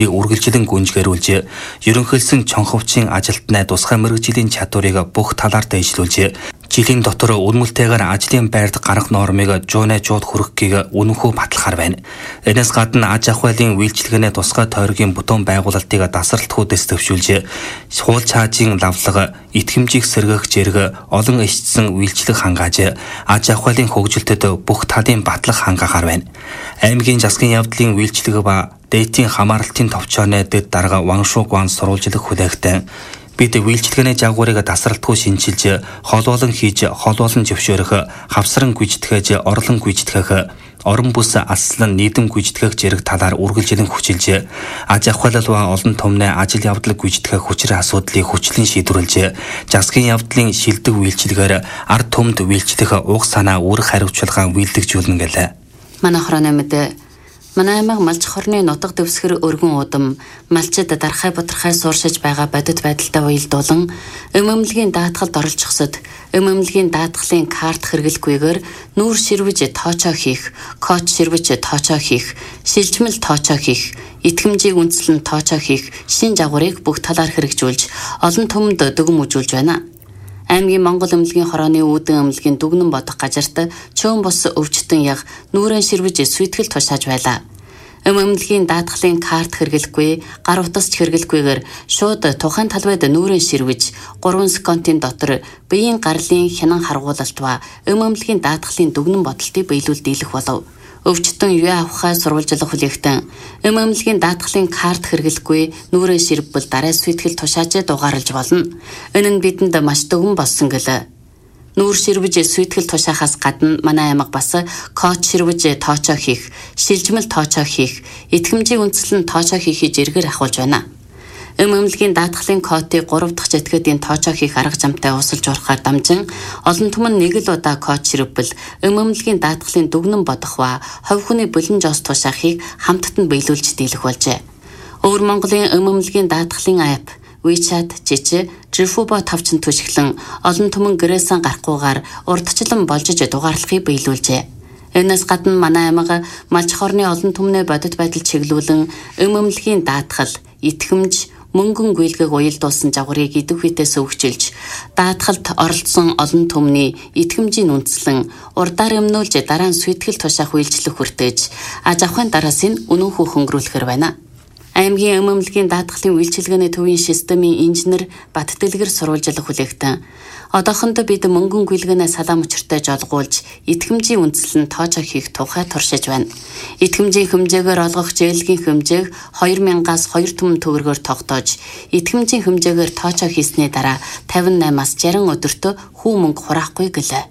үргэлжлэн гүнжгэрүүлж, ерөнхийлсөн чонховчийн ажилтнаа тусгай мэргэжлийн чадварыг бүх талаар дэвшлүүлж, жилийн дотор үнэмэлтэйгээр ажлын байрд гарах нормыг жууд хүргэхийг үнэнхүү баталгаар байна. Энэс гадна аж ахуй байдлын үйлчилгээний тусгай тойргийн бүтээн байгуулалтыг тасралтхүйдээс төвшүүлж, хуул чаажийн лавлага, итгэмжийг сэргэх зэрэг олон ишцсэн үйлчлэг хангааж, аж ахуй байдлын хөгжилтөд бүх талын батлах хангахаар байна. Аймгийн засгийн явдлын үйлчлэг ба дээдийн хамааралтын товчооны дэд дарга Ваншуугван сурвалжлах хүлээгтэн бид үйлчлэгээний жагварыг тасралтгүй шинчилж, холбоолон хийж, холбоолон зөвшөөрөх, хавсран гүйцэтгэж, орлон гүйцэтгэх, орон бүс алслан нийтэм гүйцэтгэх зэрэг талаар үргэлжлэн хүчилж, аж ахуй ба олон томны ажил явдал гүйцэтгэх хүчрээ асуудлыг хүчлэн шийдвэрлэж, засгийн явдлын шилдэг үйлчлэгээр ард түмэнд үйлчлэх уг санаа үүрэг хариуцлагаа үйлдэгжүүлнэ гэлээ. Манай хорооны мэдээ манай аймаг малч хорны нутаг дэвсгэр өргөн удам малчид дарахай бодрохай сууршиж байгаа бодит байдалтай уялдуулан эмэмлэгийн даатгалд оролцохсод эмэмлэгийн даатгалын карт хэрэглэхгүйгээр нүүр ширвэж тоочоо хийх, коч ширвэж тоочоо хийх, шилжмэл тоочоо хийх, итгэмжийг үндэслэн тоочоо хийх шин жагварыг бүх талаар хэрэгжүүлж олон түмэнд дүгм үзүүлж байна. Аймгийн Монгол эмнэлгийн хорооны үүдэн эмнэлгийн дүгнэн бодох газарт чөөн бус өвчтөн яг нүүрэн ширвэж сүйтгэл тушааж байлаа. Эмнэлгийн даатгалын карт хэрэглэхгүй, гар утасч хэрэглэхгүйгээр шууд тухайн талбайд нүүрэн ширвэж 3 секундын дотор биеийн гарлын хянан харгуулалт ба эмнэлгийн даатгалын дүгнэн бодолтыг биелүүл дийлэх болов. Өвчтөн юу авахаа сурвалжлах хүлээгтэн эмнэлгийн даатгалын карт хэрэглэхгүй нүүрэн ширвбэл дараа сүйтгэл тушааж дугаарлаж болно. Энэ нь бидэнд маш дүгэн болсон гэлээ. Нүүр ширвэж сүйтгэл тушаахаас гадна манай аймаг бас коч ширвэж тоочоо хийх, шилжмэл тоочоо хийх, итгэмжийн үндэслэн тоочоо хийхийг зэргээр ахуулж байна. Эмнэлгийн даатгалын кодыг 3 дахь жетгэдийн тоочоо хийх арга замтай усалж урахаар дамжин олон түмэн нэг л удаа код ширвбэл эмнэлгийн даатгалын дүгнэн бодох ба хувь хүний бэлэн жос тушаахыг хамтд нь биелүүлж дийлэх болжээ. Өвөр Монголын эмнэлгийн даатгалын апп WeChat, Жижи, Жифуба тавчин түшиглэн олон түмэн гэрээсэн гарахгүйгээр урдчлан болж дугаарлахыг биелүүлжээ. Энэс гадна манай аймаг малч хорны олон түмний бодит байдал чиглүүлэн эмнэлгийн даатгал, итгэмж, мөнгөн гүйлгэг уялдуулсан жагварыг идэвхүйтэй сөвгчилж, даатгалд оролцсон олон түмний итгэмжийн үндэслэн урдаар эмнүүлж дараа нь сүйтгэл тушаах үйлчлэг хүртээж, аж ахуйн дараас нь үнэнхүү хөнгөрүүлэхэр байна. Аймгийн эмнэлгийн даатгалын үйлчилгээний төвийн системийн инженер Бат Дэлгэр сурвалжлах хүлээгтэн одоохондоо бид мөнгөн гүйлгээнээ салаам учиртай жолгуулж, итгэмжийн үндэслэн тоочоо хийх тухай туршиж байна. Итгэмжийн хэмжээгээр олгох зээлгийн хэмжээг 2000-аас 2 түмэн төгрөгөөр тогтоож, итгэмжийн хэмжээгээр тоочоо хийсний дараа 58-аас 60 өдөртөө хүү мөнгө хураахгүй гэлээ.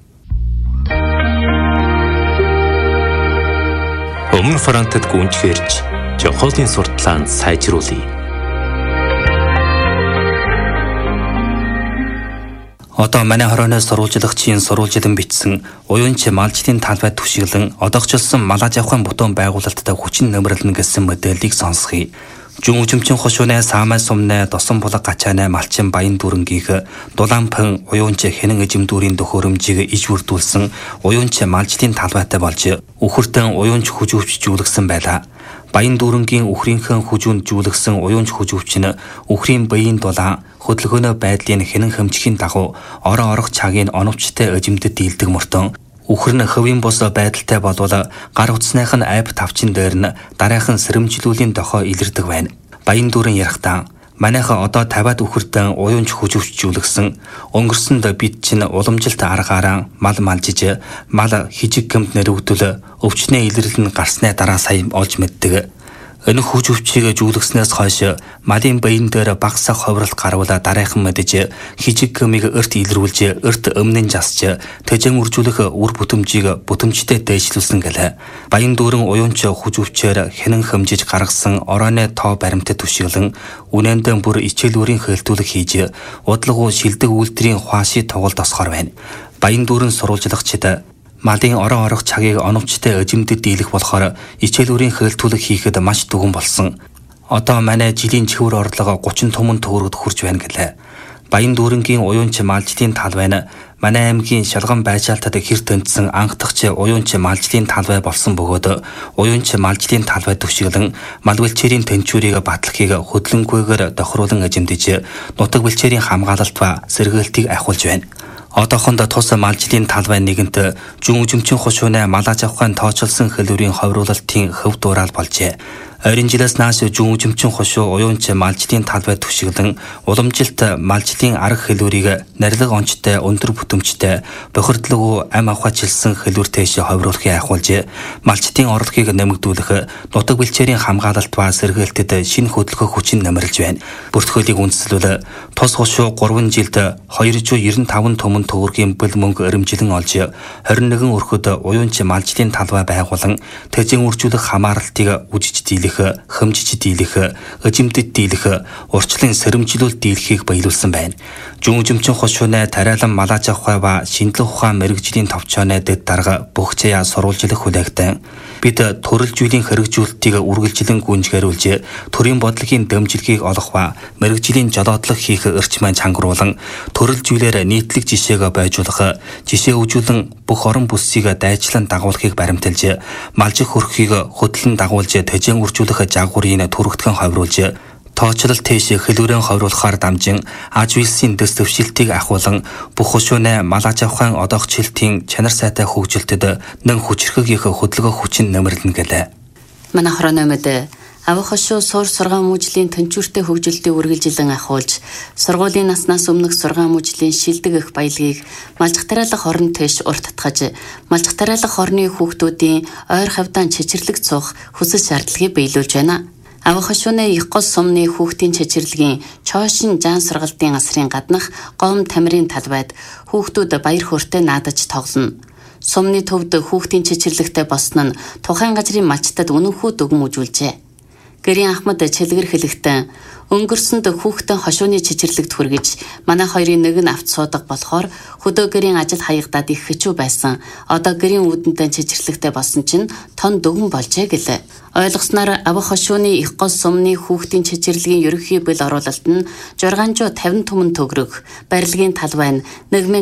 Өмнө Франтад гүнжгэрж, жохолын сурталаанд сайжруулъя. Одоо манай хорооны сурвалжлагчийн сурвалжлан бичсэн уюунч малчдын талбайд түшиглэн одоогчлсон мал аж ахуйн бүтээн байгуулалтад хүчин нэмэрлэнэ гэсэн мэдээллийг сонсгоё. Жүн үжимчин хошууны саамай сумны досон булаг гачааны малчин баян дүрэнгийнх дулаанпан уюунч хэнэн эжимдүүрийн төхөөрөмжийг иж бүрдүүлсэн уюунч малчдын талбайтай болж үхэртэн уюунч хүжүүвчжүүлгсэн байлаа. Баян дүрэнгийн үхрийнхэн хүжүүнд жүүлгсэн уюунч хүжүүвч нь үхрийн биеийн дулаан хөдөлгөөнөө байдлын хэнэн хэмжихийн дагуу орон орох цагийн оновчтой эжимдэд дийлдэг мөртөн үхэр нь хөвийн бус байдалтай болвол гар утасных нь айп тавчин дээр нь дараахан сэрэмжлүүлийн дохоо илэрдэг байна. Баян дүрэн ярахтаа манайха одоо 50-аад үхэртэн уюунч хүжүүвчжүүлгсэн өнгөрсөнд бид чинь уламжилт аргаараа мал малжиж мал хижиг гэмт нэрвдэл өвчнээ илэрлэн гарсны дараа сая олж мэддэг. Энэ хүжүүвчийг жүүлгснээс хойш малын баян дээр багасаа ховролт гарвала дараахан мэдэж хижиг гэмийг өрт илрүүлж өрт өмнө нь засч тэжэн үржүүлэх үр бүтэмжийг бүтэмжтэй дээшлүүлсэн гэлээ. Баян дүүрэн уюунч хүжүүвчээр хэнэн хэмжиж гаргасан орооны тоо баримтад түшиглэн үнэндээ бүр ичээлүүрийн хэлтүүлэг хийж удалгуу шилдэг үйлдвэрийн хуаши тоглолт осгоор байна. Баян дүүрэн сурвалжлагчид малын орон орох цагийг оновчтой эжимдэд дийлэх болохоор ичээлүүрийн хэлтүүлэг хийхэд маш дүгэн болсон. Одоо манай жилийн чивэр орлого 30 түмэн төгрөгөд хүрч байна гэлээ. Баян дүүрэнгийн уюунч малжлын талбай нь манай аймгийн Шалган байшаалтад хэр төнцсөн анх дахь уюунч малжлын талбай болсон бөгөөд уюунч малжлын талбай түвшиглэн мал бэлчээрийн тэнцвэрийг батлахыг хөдөлгөөнгүйгээр тохируулан эзэмдэж нутаг бэлчээрийн хамгаалалт ба сэргээлтийг ахиулж байна. Одоохонд тус малжлын талбай нэгэнт жүн үжимчин хушууны малаж авахын тооцоолсон хэлбэрийн ховруулалтын хөв дуурал болжээ. Ойрын жилээс нааш жүн үжимчин хушуу уюунч малжлын талбай түвшиглэн уламжилт малжлын арга хэлбэрийг нарилга онцтой өндөр бүтэмжтэй бохирдлого ам авахчилсан хэлбэртэйш ховруулахыг ахиулж малчдын орлогыг нэмэгдүүлэх нутаг бэлчээрийн хамгаалалт ба сэргээлтэд шинэ хөдөлгөөн хүчин нэмэрлж байна. Бүртгүүлийг үндэслэл тус хушуу 3 жилд 295 түмэн төгрөгийн бэл мөнгө өрөмжилэн олж 21 өрхөд уюунч малжлын талбай байгуулан тэжин үржүүлэх хамааралтыг үжиж дийлэх, хэмжиж дийлэх, эзэмдэд дийлэх, урчлан сэрэмжлүүл дийлэхийг баялуулсан байна. Жүн үжимчин хушууны тариалан малаж авах ба шинжлэх ухаан мэрэгжлийн товчооны дэд дарга бүх заяа сурвалжлах хүлээгтэн бид төрөл зүйлийн хэрэгжүүлэлтийг үргэлжлэн гүнжгэрүүлж төрийн бодлогын дэмжлэгийг олох ба мэрэгжлийн жолоодлого хийх эрчмээ чангруулан төрөл зүйлээр нийтлэг жишээг байжуулах, жишээ өгүүлэн бүх орон бүсийг дайчлан дагуулахыг баримталж малжих хөрхийг хөдлөн дагуулж тэжээн үржүүлэх жаагуурын түрэгтгэн ховруулж тооцоолол тийш хэлбэрэн ховруулахаар дамжин аж үйлсийн дэс төвшилтийг ахуулан бүх хушууны малаж авахын одоохчлтын чанар сайтай хөгжилтэд нэн хүчрхэгийнх хөдөлгөөн хүчин нэмэрлэнэ гэлээ. Манай хороономед авах хошуу сур сургаан мужлийн төнчүүртэй хөгжилтийг үргэлжилэн ахуулж сургуулийн наснаас өмнөх сургаан мужлийн шилдэг их баялагийг малжих тариалах хорон тэш урт татгаж малжих тариалах хорны хүүхдүүдийн ойр хавьдаан чичирлэг цух хүсэл шаардлагыг биелүүлж байна. Авах хошууны их гол сумны хүүхдийн чичирлэгийн чоошин жаан сургалтын асрын гаднах гом тамирын талбайд хүүхдүүд баяр хөөртэй наадаж тоглоно. Сумны төвд хүүхдийн чичирлэгтэй босно нь тухайн газрын малчтад үнэнхүү дүгэн үзүүлжээ. Гэрийн Ахмад чэлгэр хэлэхдээ өнгөрсөнд хүүхдэн хошууны чичирлэгт хүргэж манай хоёрын нэг нь авт суудаг болохоор хөдөө гэрийн ажил хаягдаад их хэцүү байсан. Одоо гэрийн үүдэнтэй чичирлэгтэй болсон чинь тон дүгэн болжээ гэлээ. Ойлгосноор авах хошууны их гол сумны хүүхдийн чичирлэгийн ерөнхий бэл оруулалт нь 650 түмэн төгрөг, барилгын талбай нь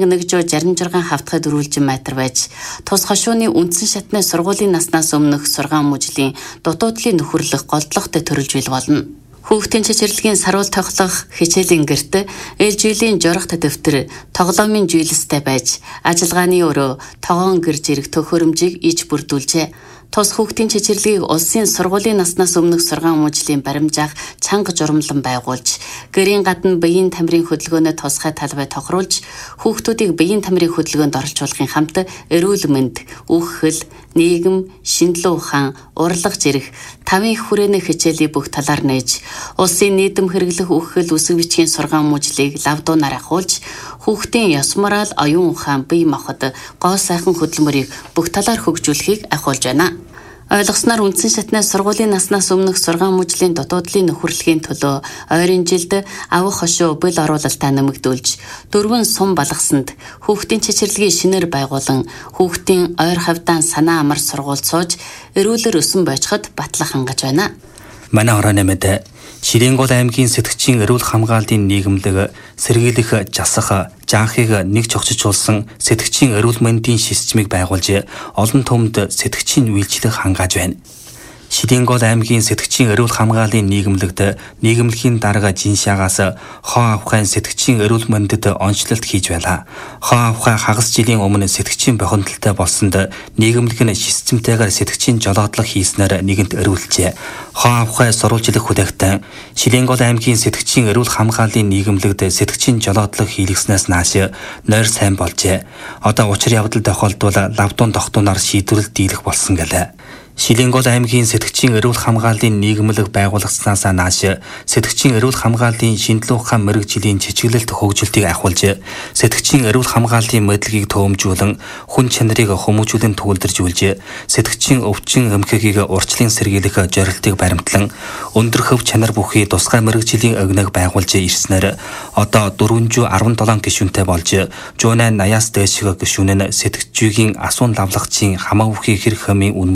1166 хавтгай дөрвөлжин метр байж, тус хошууны үндсэн шатны сургуулийн наснаас өмнөх сургаан мужлийн дутуудлын нөхөрлөх голдлоготой төрөлж бил болно. Хүүхдийн чичирлэгийн саруул тоглох хичээлийн гэрт ээлж жилийн жорохт дэвтэр тоглоомын жийлстэй байж, ажиллагааны өрөө тогоон гэр зэрэг төхөөрөмжийг иж бүрдүүлжээ. Тус хүүхдийн чичирлэгийг улсын сургуулийн наснаас өмнөх сургаан мужлийн баримжаах чанга журамлан байгуулж, гэрийн гадна биеийн тамирын хөдөлгөөнөд тусгай талбай тохируулж, хүүхдүүдийг биеийн тамирын хөдөлгөөнд оролцуулахын хамт эрүүл мэнд, үх хэл, нийгэм, шинжилгээ ухаан, урлаг зэрэг 5 их хүрээний хичээлийг бүх талаар нээж, улсын нийтэм хэрэглэх үх хэл үсэг бичгийн сургаан мужлыг лавдуунаар ахуулж, хүүхдийн ёс мораль, оюун ухаан, бие махбод гоо сайхан хөдөлмөрийг бүх талаар хөгжүүлэхийг ахиулж байна. Ойлгосноор үндсэн шатны сургуулийн наснаас өмнөх сургаан мужлийн дутуудлын нөхөрлөгийн төлөө ойрын жилд авах хошуу бэл оруулалтаа нэмэгдүүлж 4 сум балгасанд хүүхдийн чичирлэгийн шинээр байгуулан хүүхдийн ойр хавьдаан санаа амар сургууль сууж эрүүлэр өсөн бойчход батлах хангаж байна. Манай хороономед Ширэнгол аймгийн сэтгчийн эрүүл хамгааллын нийгэмлэг сэргийлэх жасах жаахыг нэг чогцолжуулсан сэтгчийн эрүүл мэндийн системийг байгуулж олон түмэнд сэтгчийн үйлчлэх хангааж байна. Ширэнгол аймгийн сэтгчийн эрүүл хамгааллын нийгэмлэгт нийгэмлэгийн дарга жиншаагаас хоо авахын сэтгчийн эрүүл мэндэд онцлолт хийж байлаа. Хоо авахын хагас жилийн өмнө сэтгчийн бохиндолтой болсонд нийгэмлэг нь системтэйгээр сэтгчийн жолоодлого хийснээр нэгэнт эрүүлжээ. Хоо авахын сурвалжлах хүлээгтэн Ширэнгол аймгийн сэтгчийн эрүүл хамгааллын нийгэмлэгт сэтгчийн жолоодлого хийлгэснээс нааш нойр сайн болжээ. Одоо учир явдал тохиолдвол лавдуун тогтооноор шийдвэрлэл дийлэх болсон гэлээ. Ширэнгол аймгийн сэтгчийн эрүүл хамгааллын нийгэмлэг байгуулагдсанаас нааш сэтгчийн эрүүл хамгааллын шинжилгээ ухаан мэрэгжлийн чиглэлт хөгжилтийг ахиулж сэтгчийн эрүүл хамгааллын мэдлэгийг төвөмжүүлэн хүн чанарыг хүмүүжүүлэн төвлөржүүлж сэтгчийн өвчин эмхэгийг урчлан сэргийлэх зорилтыг баримтлан өндөр хөв чанар бүхий тусгай мэрэгжлийн өгнөг байгуулж ирснээр одоо 417 гишүүнтэй болж 180-аас дээших гишүүн нь сэтгчийн асуун лавлагчийн хамаа бүхий хэрэг хэмийн үнэмэл авчээ.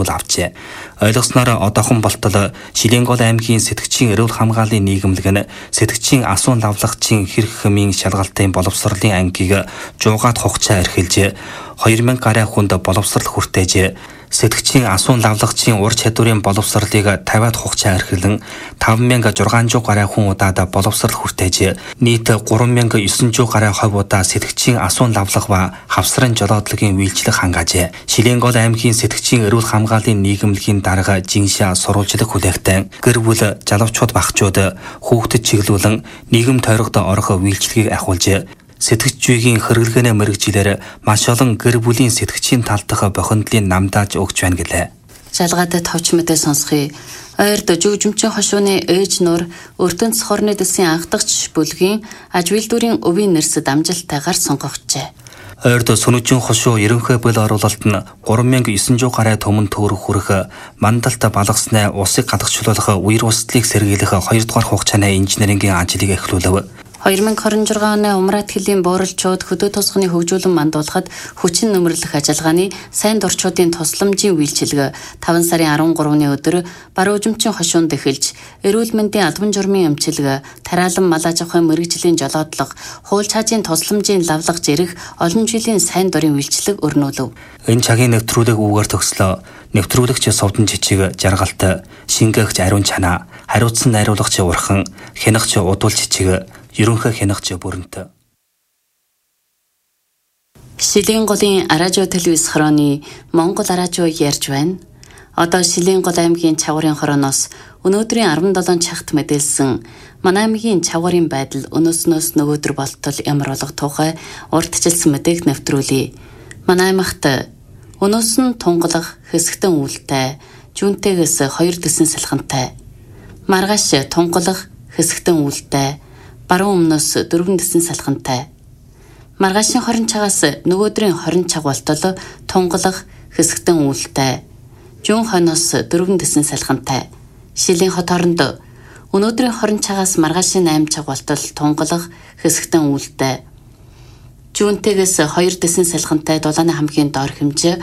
хэлжээ. Ойлгосноор одоохон болтол Шилэнгол аймгийн сэтгчийн эрүүл хамгааллын нийгэмлэг нь сэтгчийн асуун лавлагчийн хэрэг хэмийн шалгалтын боловсролын ангийг жуугаад хугацаа эрхэлж 2000 гаруй хүнд боловсрол хүртээжээ. Сэтгчийн асуун лавлагчийн ур чадварын боловсролыг 50-аад хугацаа эрхэлэн 5600 гаруй хүн удаад боловсрол хүртээж нийт 3900 гаруй хувь удаа сэтгчийн асуун лавлах ба хавсрын жолоодлогын үйлчлэг хангаажээ. Шилэнгол аймгийн сэтгчийн эрүүл хамгааллын нийгэмлэгийн дарга Жиншаа сурвалжлах хүлээгтэн гэр бүл залуучууд багчууд хүүхдэд чиглүүлэн нийгэм тойрогт орох үйлчлэгийг ахиулжээ. Сэтгчийн хэрэглэнэ мэрэгжилээр маш олон гэр бүлийн сэтгчийн талдах бохиндлын намдааж өгч байна гэлээ. Жалгаатай товч мэдээ сонсхий. Ойрд жүгжимчин хошууны ээж нуур Өртөнц хорны дэсийн анхдагч бүлгийн аж үйлдвэрийн өвийн нэрсэд амжилттайгаар сонгогчээ. Ойрд Сүнүжин хошуу ерөнхий бэл оруулалт нь 3900 гаруй төмөн төгрөг хүрэх мандалт балгасны усыг гадагшлуулах үер устдалыг сэргийлэх 2 дугаар хугацааны инженерингийн ажлыг эхлүүлв. 2026 оны Умрат хилийн бууралчууд хөдөө тосгоны хөгжүүлэн мандуулахад хүчин нөмрлөх ажиллагааны сайн дурчуудын тусламжийн үйлчилгээ 5 сарын 13-ны өдөр баруун үжимчин хошуунд эхэлж эрүүл мэндийн албан журмын эмчилгээ, тариалан мал аж ахуйн мэрэгжлийн жолоодлого, хууль цаажийн тусламжийн лавлагж ирэх олон жилийн сайн дурын үйлчлэг өрнүүлв. Энэ цагийн нэвтрүүлэг үгээр төгслөө. Нэвтрүүлэгч Совдон Жижиг жаргалт, шингээгч Ариун Чанаа, хариуцсан найруулагч Урхан, хянагч Удуул Жижиг, ерөнхий хянагч Бүрэнт. Шилэнголын Аражуу телевиз хорооны Монгол Аражуу ярьж байна. Одоо Шилэнгол аймгийн Чавгарын хорооноос өнөөдрийн 17 цагт мэдээлсэн манай аймгийн Чавгарын байдал өнөөснөөс нөгөөдөр болтол ямар болох тухай урдчилсан мэдээг нэвтрүүлье. Манай аймагт өнөөс нь тунгалах хэсэгтэн үүлтэй, жүнтэйгээс 2 дэсэн салхантай. Маргааш тунгалах хэсэгтэн үүлтэй, баруун өмнөөс 4 дэсэн салхантай. Маргаашийн 20 цагаас нөгөөдрийн 20 цаг болтол тунгалах хэсэгтэн үүлтэй, жүн хойноос 4 дэсэн салхантай. Шилийн хот хооронд өнөөдрийн 20 цагаас маргаашийн 8 цаг болтол тунгалах хэсэгтэн үүлтэй, жүнтэйгээс 2 дэсэн салхантай Дулааны хамгийн доор хэмжээ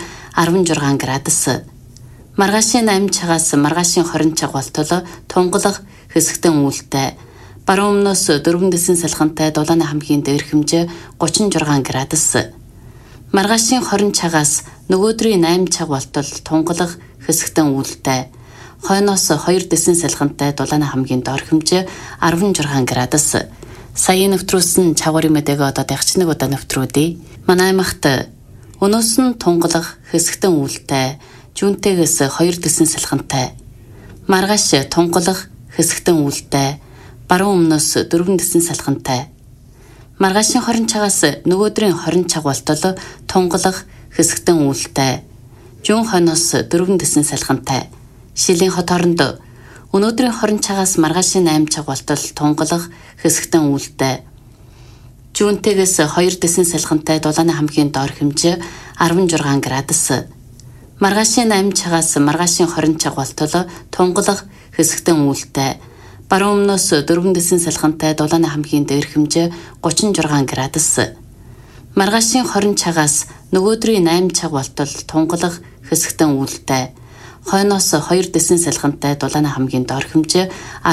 16 градус. Маргаашийн 8 цагаас маргаашийн 20 цаг болтол тунгалах хэсэгтэн үүлтэй, баруун өмнөөс 4 дэсэн салхантай Дулааны хамгийн дээр хэмжээ 36 градус. Маргаашийн 20 цагаас нөгөөдрийн 8 цаг болтол тунгалах хэсэгтэн үүлтэй, хойноос 2 дэсэн салхантай Дулааны хамгийн доор хэмжээ 16 градус. Саяын нэвтрүүлсэн Чавгарын мэдээг одоо дагч нэг удаа нэвтрүүлье. Манай аймагт өнөөс нь тунгалах хэсэгтэн үүлтэй, жүнтэйгээс 2 дэсэн салхантай. Маргааш тунгалах хэсэгтэн үүлтэй, баруун өмнөөс 4 дэсэн салхантай. Маргаашийн 20 цагаас нөгөөдрийн 20 цаг болтол тунгалах хэсэгтэн үүлтэй, жүн хойноос 4 дэсэн салхантай. Шилийн хот хооронд өнөөдрийн 20 цагаас маргаашийн 8 цаг болтол тунгалах хэсэгтэн үүлтэй, жүнтэйгээс 2 дэсэн салхантай Дулааны хамгийн доор хэмжээ 16 градус. Маргаашийн 8 цагаас маргаашийн 20 цаг болтол тунгалах хэсэгтэн үүлтэй, баруун өмнөөс 4 дэсэн салхантай Дулааны хамгийн дээр хэмжээ 36 градус. Маргаашийн 20 цагаас нөгөөдрийн 8 цаг болтол тунгалах хэсэгтэн үүлтэй, хойноос 2 дэсэн салхантай Дулааны хамгийн доор хэмжээ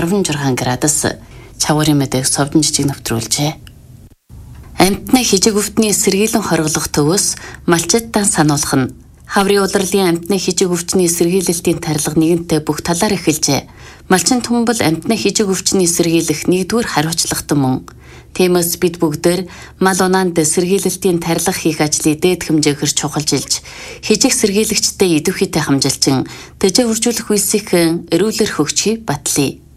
16 градус. Чавгарын мэдээг Совдон Жижиг нэвтрүүлжээ. Амьтны хижиг өвтний сэргийлэн хоригдох төвөөс малчидтан сануулах нь хаврын улирлын амьтны хижиг өвчний сэргийлэлтийн тарилга нэгэнтээ бүх талаар эхэлжээ. Малчин түмбэл амьтны хижиг өвчний сэргийлэх нэгдүгээр хариуцлагатай мөн. Тиймээс бид бүгдээр мал унаанд сэргийлэлтийн тарилга хийх ажлыг дээд хэмжээгээр чухалжилж, хижиг сэргийлэгчтэй идэвхийтэй хамжилчин тэжээ үржүүлэх үйлсийг эрүүлэр хөгжихийг батлая.